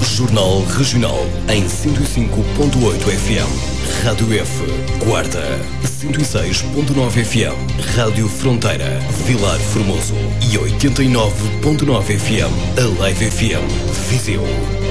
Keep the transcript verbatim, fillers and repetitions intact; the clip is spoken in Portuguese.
Jornal Regional em cento e cinco ponto oito F M. Rádio F, Guarda, cento e seis ponto nove F M. Rádio Fronteira, Vilar Formoso e oitenta e nove ponto nove F M. Alive F M, Viseu.